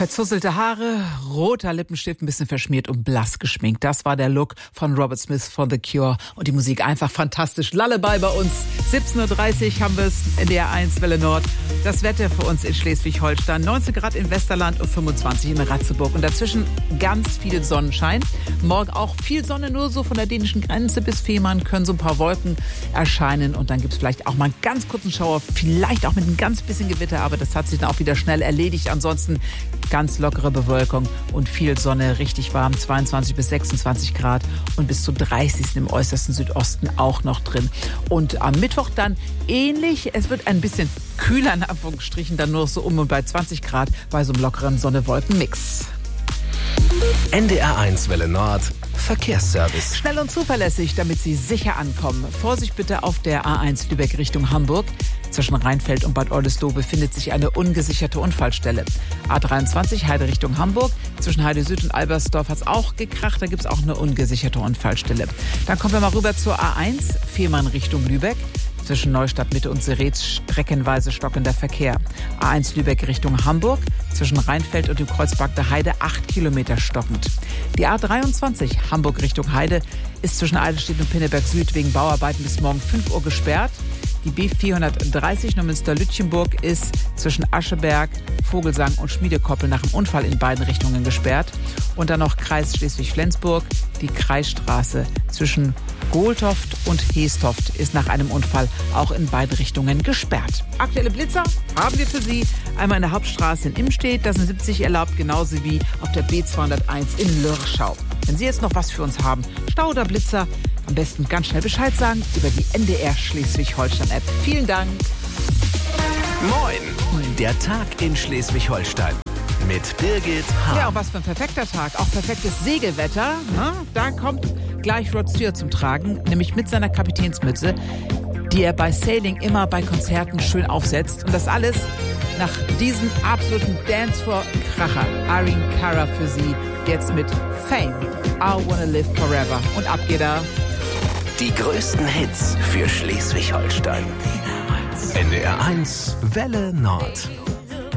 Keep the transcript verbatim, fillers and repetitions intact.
Verzusselte Haare, roter Lippenstift, ein bisschen verschmiert und blass geschminkt. Das war der Look von Robert Smith von The Cure. Und die Musik einfach fantastisch. Lullaby bei uns. siebzehn Uhr dreißig haben wir es in D R eins Welle Nord. Das Wetter für uns in Schleswig-Holstein. neunzehn Grad in Westerland und fünfundzwanzig in Ratzeburg. Und dazwischen ganz viel Sonnenschein. Morgen auch viel Sonne, nur so von der dänischen Grenze bis Fehmarn können so ein paar Wolken erscheinen. Und dann gibt es vielleicht auch mal einen ganz kurzen Schauer. Vielleicht auch mit ein ganz bisschen Gewitter. Aber das hat sich dann auch wieder schnell erledigt. Ansonsten ganz lockere Bewölkung und viel Sonne, richtig warm, zweiundzwanzig bis sechsundzwanzig Grad und bis zu dreißig im äußersten Südosten auch noch drin. Und am Mittwoch dann ähnlich, es wird ein bisschen kühler in Anführungsstrichen, dann nur so um und bei zwanzig Grad bei so einem lockeren Sonne-Wolken-Mix. N D R eins Welle Nord Verkehrsservice. Schnell und zuverlässig, damit Sie sicher ankommen. Vorsicht bitte auf der A eins Lübeck Richtung Hamburg. Zwischen Rheinfeld und Bad Oldesloe befindet sich eine ungesicherte Unfallstelle. A dreiundzwanzig Heide Richtung Hamburg. Zwischen Heide Süd und Albersdorf hat es auch gekracht. Da gibt es auch eine ungesicherte Unfallstelle. Dann kommen wir mal rüber zur A eins Fehmarn Richtung Lübeck. Zwischen Neustadt Mitte und Seretz streckenweise stockender Verkehr. A eins Lübeck Richtung Hamburg. Zwischen Rheinfeld und dem Kreuzberg der Heide acht Kilometer stockend. Die A dreiundzwanzig Hamburg Richtung Heide ist zwischen Eidelstedt und Pinneberg Süd wegen Bauarbeiten bis morgen fünf Uhr gesperrt. Die B vierhundertdreißig Neumünster-Lütchenburg ist zwischen Ascheberg, Vogelsang und Schmiedekoppel nach dem Unfall in beiden Richtungen gesperrt. Und dann noch Kreis Schleswig-Flensburg. Die Kreisstraße zwischen Gohltoft und Heestoft ist nach einem Unfall auch in beide Richtungen gesperrt. Aktuelle Blitzer haben wir für Sie. Einmal in der Hauptstraße in Imstedt, da sind siebzig erlaubt, genauso wie auf der B zweihunderteins in Lörschau. Wenn Sie jetzt noch was für uns haben, Stau oder Blitzer, am besten ganz schnell Bescheid sagen über die N D R Schleswig-Holstein-App. Vielen Dank. Moin, der Tag in Schleswig-Holstein mit Birgit Hahn. Ja, und was für ein perfekter Tag. Auch perfektes Segelwetter. Ne? Da kommt gleich Rod Stewart zum Tragen, nämlich mit seiner Kapitänsmütze, die er bei Sailing immer bei Konzerten schön aufsetzt. Und das alles nach diesem absoluten Dancefloor-Kracher. Irene Cara für Sie jetzt mit Fame. I Wanna Live Forever. Und ab geht er. Die größten Hits für Schleswig-Holstein. N D R eins Welle Nord.